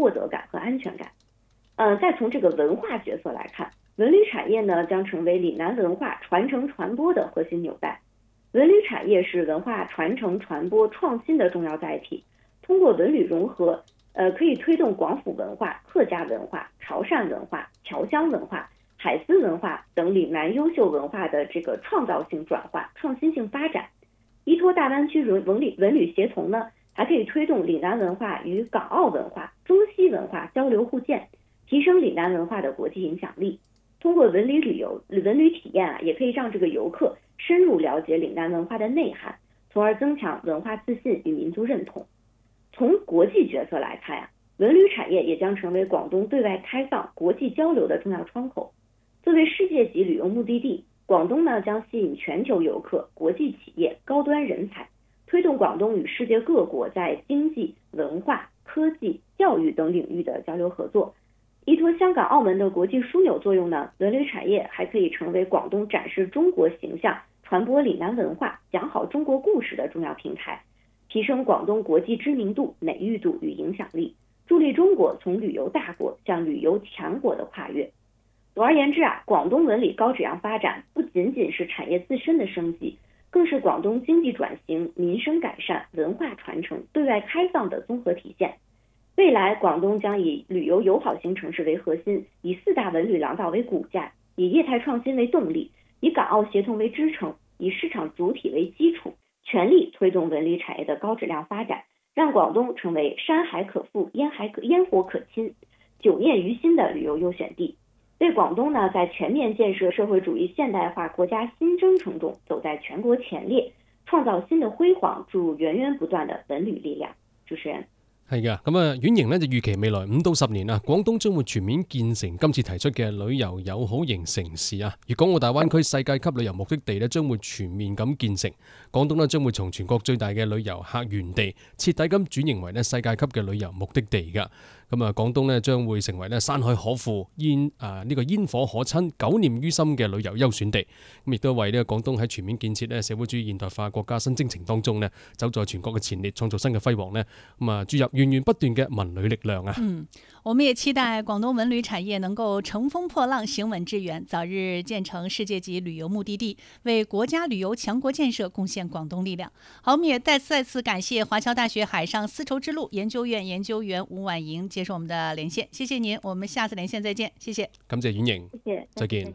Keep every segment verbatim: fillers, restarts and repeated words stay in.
获得感和安全感。呃，再从这个文化角色来看，文旅产业呢将成为岭南文化传承传播的核心纽带。文旅产业是文化传承传播创新的重要载体，通过文旅融合，呃，可以推动广府文化、客家文化、潮汕文化、侨乡文化、海丝文化等岭南优秀文化的这个创造性转化、创新性发展。依托大湾区文旅文旅协同呢，还可以推动岭南文化与港澳文化、中西文化交流互鉴，提升岭南文化的国际影响力。通过文旅旅游、文旅体验啊，也可以让这个游客深入了解岭南文化的内涵，从而增强文化自信与民族认同。从国际角色来看啊，文旅产业也将成为广东对外开放、国际交流的重要窗口。作为世界级旅游目的地，广东呢将吸引全球游客、国际企业、高端人才，推动广东与世界各国在经济、文化、科技、教育等领域的交流合作。依托香港、澳门的国际枢纽作用呢，文旅产业还可以成为广东展示中国形象、传播岭南文化、讲好中国故事的重要平台，提升广东国际知名度、美誉度与影响力，助力中国从旅游大国向旅游强国的跨越。总而言之啊，广东文旅高质量发展不仅仅是产业自身的升级，更是广东经济转型、民生改善、文化传承、对外开放的综合体现。未来广东将以旅游友好型城市为核心，以四大文旅廊道为骨架，以业态创新为动力，以港澳协同为支撑，以市场主体为基础，全力推动文旅产业的高质量发展，让广东成为山海可复、烟海可烟火可亲、久念于心的旅游优选地，为广东呢在全面建设社会主义现代化国家新征程中走在全国前列，創造新嘅輝煌，注入源源不斷嘅文旅力量。主持人係嘅，咁啊，遠瑩呢就預期未來五到十年啊，廣東將會全面建成今次提出嘅旅遊友好型城市啊。粵港澳大灣區世界級旅遊目的地呢將會全面咁建成，廣東呢將會從全國最大嘅旅遊客源地，徹底咁轉型為呢世界級嘅旅遊目的地㗎。咁啊，廣東呢將會成為呢山海可賦、煙啊呢個煙火可親、久念於心嘅旅遊優選地。咁亦都為呢個廣東喺全面建設呢社會主義現代化國家新征程當中呢，走在全國嘅前列，創造新嘅輝煌呢。咁啊，注入源源不斷嘅文旅力量啊！ 嗯，我們也期待廣東文旅產業能夠乘風破浪、行穩致遠，早日建成世界級旅遊目的地，為國家旅遊強國建設貢獻廣東力量。好，我們也再再次感謝華僑大學海上絲綢之路研究院研究員吳婉瑩接受我們的連線，謝謝您，我們下次連線再見，謝謝。 感謝婉瑩， 謝謝， 再見。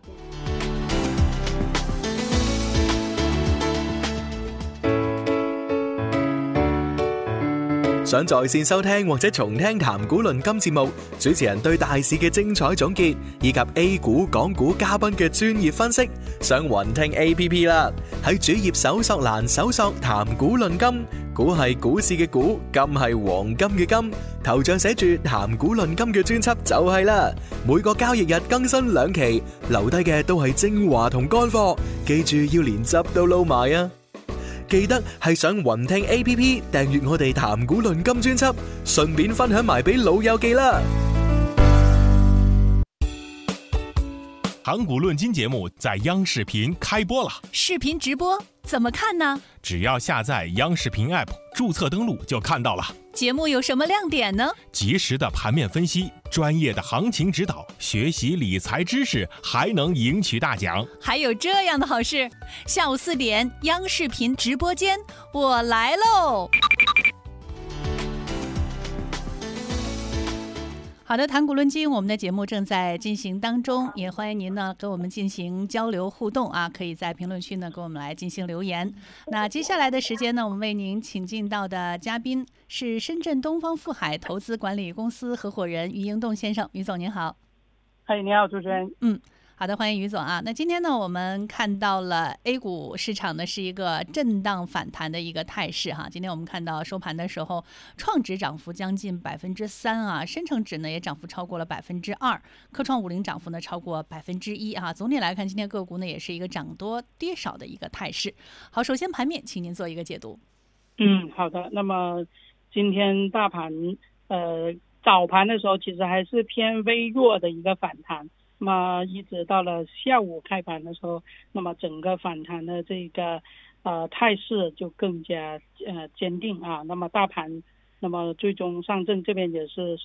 想在線收聽或者重聽談股論金節目，主持人對大市嘅精彩總結，以及 A 股、港股嘉賓嘅專業分析，上雲聽 A P P 啦。喺主頁搜索欄搜索談股論金，股係股市嘅股，金係黃金嘅金，頭像寫住談股論金嘅專輯就係啦。每個交易日更新兩期，留低嘅都係精華同乾貨，記住要連汁都撈埋啊！記得係上雲聽 A P P 訂閱我哋談股論金專輯，順便分享埋俾老友記啦。 談股論金節目在央視頻開播了， 視頻直播怎麼看呢？ 只要下載央視頻 App， 註冊登錄就看到了。 節目有什麼亮點呢？ 及時的盤面分析，專業的行情指導，學習理財知識，還能贏取大獎。 還有這樣的好事，下午四點央視頻直播間，我來嘍！好的，談股論金，我們的節目正在進行當中，也歡迎您呢跟我們進行交流互動啊，可以在評論區呢跟我們來進行留言。那接下來的時間呢，我們為您請進到的嘉賓是深圳東方富海投資管理公司合夥人余英棟先生，余總您好。 嗨，你好，主持人。 嗯。好的，歡迎余總啊。那今天呢，我們看到了 A 股市場呢是一個震盪反彈的一個態勢哈。今天我們看到收盤的時候，創指漲幅將近百分之三啊，深成指呢也漲幅超過了百分之二，科創五零漲幅呢超過百分之一啊。總體來看，今天個股呢也是一個漲多跌少的一個態勢。好，首先盤面，請您做一個解讀。 嗯，好的。那麼今天大盤呃早盤的時候，其實還是偏微弱的一個反彈。那麼一直到了下午開盤的時候，那麼整個反彈的這個呃態勢就更加呃堅定啊。那麼大盤，那麼最終上證這邊也是